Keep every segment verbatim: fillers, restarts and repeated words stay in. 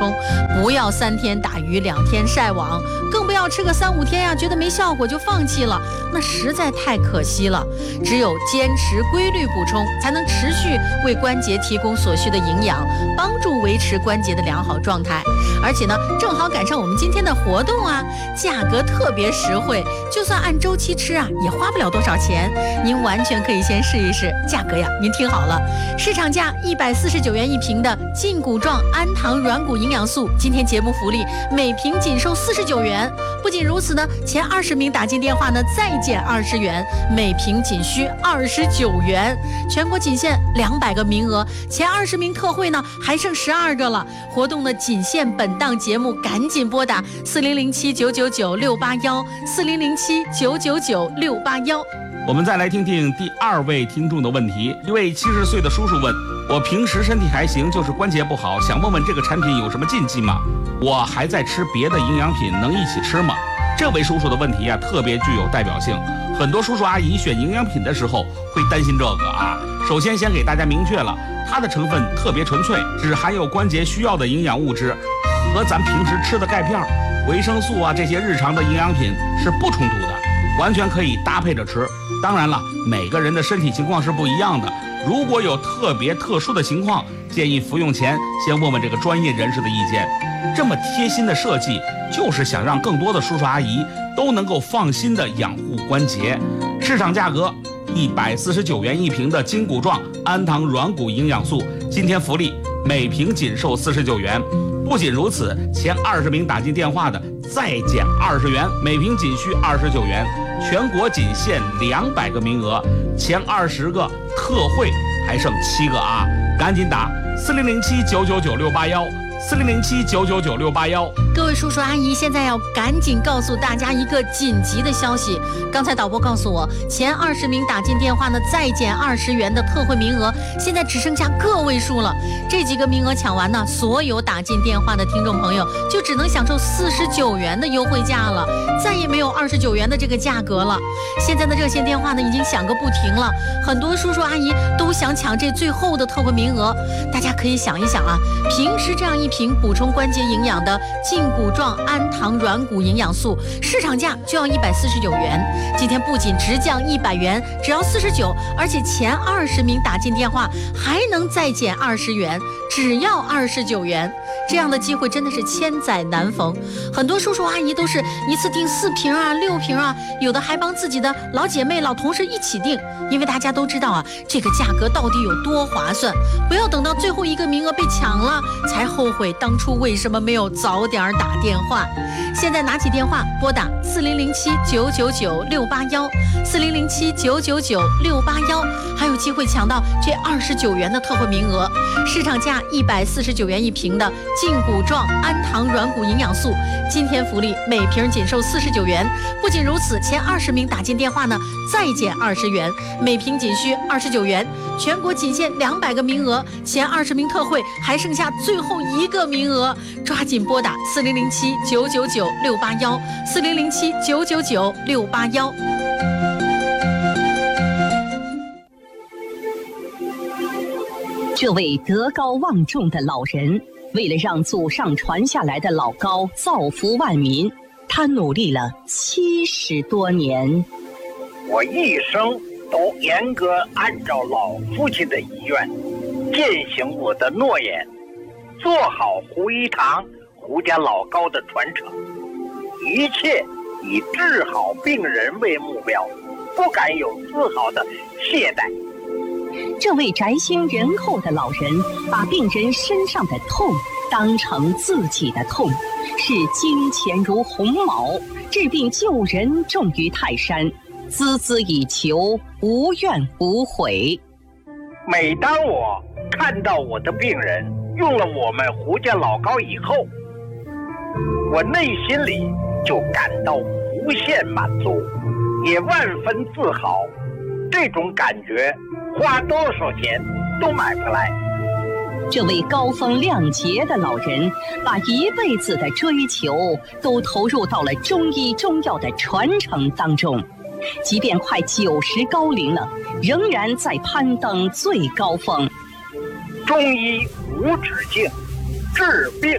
充，不要三天打鱼两天晒网，更不要吃个三五天呀，觉得没效果就放弃了，那实在太可惜了。只有坚持规律补充，才能持续为关节提供所需的营养，帮助维持关节的良好状态。而且呢，正好赶上我们今天的活动啊，价格特别实惠，就算按周期吃啊，也花不了多少钱。您完全可以先试一试，价格呀，您听好了，市场价一百四十九元一瓶的胫骨状氨糖软骨营养素，今天节目福利每瓶仅售四十九元。不仅如此呢，前二十名打进电话呢再减二十元，每瓶仅需二十九元。全国仅限两百个名额，前二十名特惠呢还剩十二个了。活动呢仅限本档节目，赶紧拨打四零零七九九九六八幺四零零七九九九六八幺。 我们再来听听第二位听众的问题。一位七十岁的叔叔问，我平时身体还行，就是关节不好，想问问这个产品有什么禁忌吗？我还在吃别的营养品，能一起吃吗？这位叔叔的问题啊，特别具有代表性。很多叔叔阿姨选营养品的时候会担心这个啊。首先先给大家明确了，它的成分特别纯粹，只含有关节需要的营养物质，和咱平时吃的钙片、维生素啊这些日常的营养品是不冲突的，完全可以搭配着吃。当然了，每个人的身体情况是不一样的，如果有特别特殊的情况，建议服用前先问问这个专业人士的意见。这么贴心的设计，就是想让更多的叔叔阿姨都能够放心的养护关节。市场价格一百四十九元一瓶的胫骨状氨糖软骨营养素，今天福利每瓶仅售四十九元。不仅如此，前二十名打进电话的再减二十元，每瓶仅需二十九元。全国仅限两百个名额，前二十个特惠还剩七个啊！赶紧打四零零七九九九六八幺。四零零七九九九六八幺。 各位叔叔阿姨，现在要赶紧告诉大家一个紧急的消息。刚才导播告诉我，前二十名打进电话呢，再减二十元的特惠名额，现在只剩下个位数了。这几个名额抢完呢，所有打进电话的听众朋友就只能享受四十九元的优惠价了，再也没有二十九元的这个价格了。现在的热线电话呢，已经响个不停了，很多叔叔阿姨都想抢这最后的特惠名额。大家可以想一想啊，平时这样一瓶补充关节营养的胫骨状氨糖软骨营养素，市场价就要一百四十九元，今天不仅直降一百元，只要四十九，而且前二十名打进电话还能再减二十元，只要二十九元。这样的机会真的是千载难逢，很多叔叔阿姨都是一次订四瓶啊、六瓶啊，有的还帮自己的老姐妹、老同事一起订，因为大家都知道啊，这个价格到底有多划算。不要等到最后一个名额被抢了，才后悔当初为什么没有早点打电话。现在拿起电话拨打四零零七九九九六八幺，四零零七九九九六八幺，还有机会抢到这二十九元的特惠名额。市场价一百四十九元一瓶的胫骨状氨糖软骨营养素，今天福利每瓶仅售四十九元。不仅如此，前二十名打进电话呢，再减二十元，每瓶仅需二十九元。全国仅限两百个名额，前二十名特惠还剩下最后一个名额，抓紧拨打四零零七九九九六八幺，四零零七九九九六八幺。 这位德高望重的老人，为了让祖上传下来的老高造福万民，他努力了七十多年。 我一生都严格按照老父亲的遗愿，践行我的诺言，做好胡一堂、胡家老高的传承，一切以治好病人为目标，不敢有丝毫的懈怠。 这位宅心仁厚的老人，把病人身上的痛当成自己的痛，视金钱如鸿毛，治病救人重于泰山，孜孜以求，无怨无悔。 每当我看到我的病人用了我们胡家老高以后，我内心里就感到无限满足，也万分自豪。这种感觉花多少钱都买不来。 这位高风亮节的老人，把一辈子的追求都投入到了中医中药的传承当中，即便快九十高龄了，仍然在攀登最高峰。 中医无止境，治病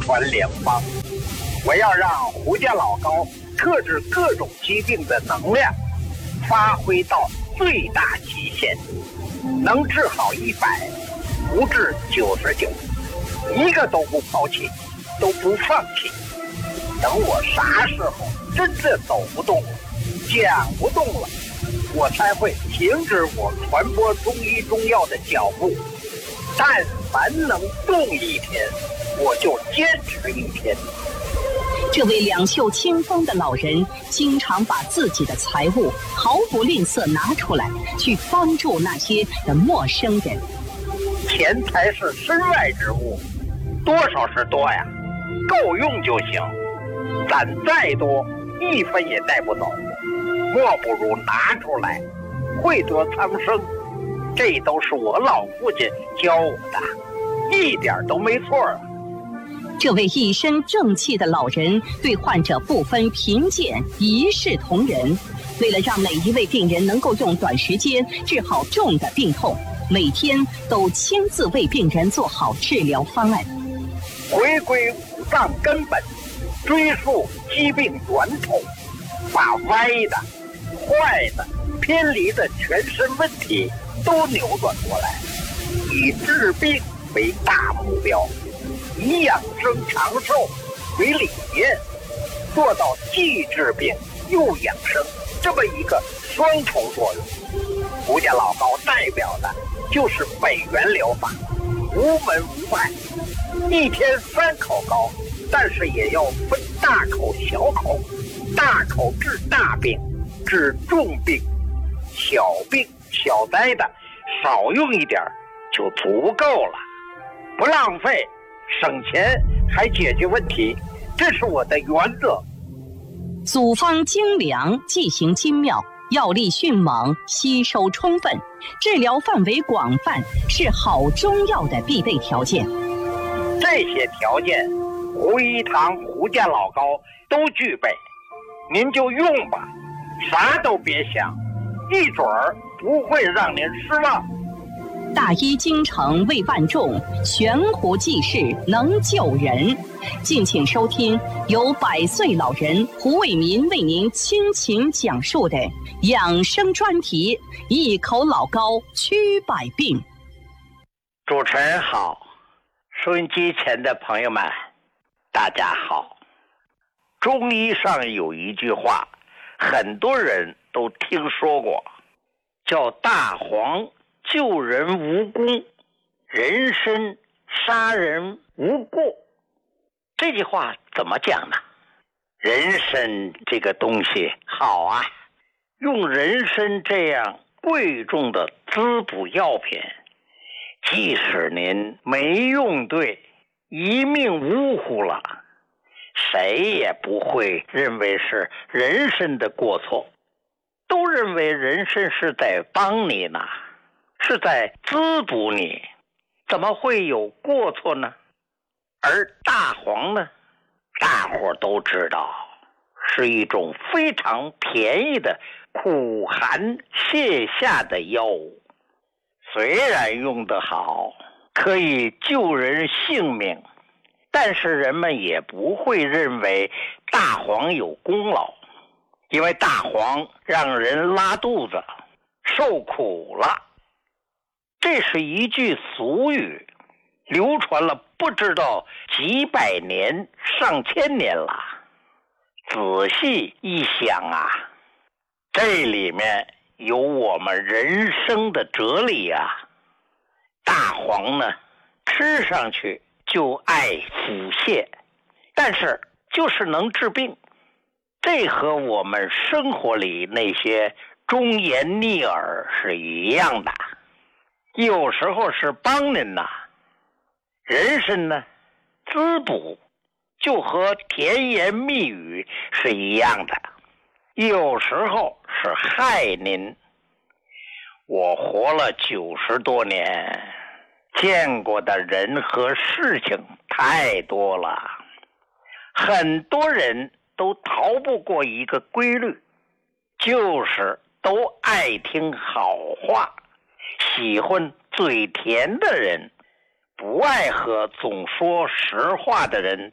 传良方。我要让胡家老高克制各种疾病的能量发挥到最大极限，能治好一百，不治九十九，一个都不抛弃，都不放弃。等我啥时候真的走不动了，讲不动了，我才会停止我传播中医中药的脚步。但凡能动一天，我就坚持一天。 这位两袖清风的老人，经常把自己的财物毫不吝啬拿出来，去帮助那些的陌生人。 钱财是身外之物，多少是多呀，够用就行。攒再多，一分也带不走，莫不如拿出来，惠得苍生。这都是我老父亲教我的，一点都没错啊。 这位一身正气的老人对患者不分贫贱，一视同仁。为了让每一位病人能够用短时间治好重的病痛，每天都亲自为病人做好治疗方案。 回归五脏根本，追溯疾病源头，把歪的、坏的、偏离的全身问题都扭转过来，以治病为大目标，以养生长寿为理念，做到既治病又养生这么一个双重作用。胡家老高代表的就是北元疗法，无门无派，一天三口高，但是也要分大口小口，大口治大病，治重病，小病小灾的少用一点就足够了，不浪费，省钱还解决问题，这是我的原则。 组方精良，剂型精妙，药力迅猛，吸收充分，治疗范围广泛，是好中药的必备条件。 这些条件，胡一堂胡家老高都具备，您就用吧，啥都别想，一准儿不会让您失望。 大医精诚为万众，悬壶济世能救人。敬请收听由百岁老人胡卫民为您倾情讲述的养生专题，一口老高驱百病。 主持人好，收音机前的朋友们大家好。中医上有一句话，很多人都听说过，叫大黄救人无功，人参杀人无过。这句话怎么讲呢？人参这个东西好啊，用人参这样贵重的滋补药品，即使您没用对，一命呜呼了，谁也不会认为是人参的过错，都认为人参是在帮你呢，是在滋补你，怎么会有过错呢？而大黄呢，大伙都知道是一种非常便宜的苦寒泻下的药物，虽然用得好，可以救人性命，但是人们也不会认为大黄有功劳，因为大黄让人拉肚子受苦了。这是一句俗语，流传了不知道几百年上千年了。仔细一想啊，这里面有我们人生的哲理啊。大黄呢，吃上去就爱腹泻，但是就是能治病，这和我们生活里那些忠言逆耳是一样的，有时候是帮您呐。人参呢，滋补就和甜言蜜语是一样的，有时候是害您。我活了九十多年，见过的人和事情太多了，很多人都逃不过一个规律，就是都爱听好话，喜欢嘴甜的人，不爱和总说实话的人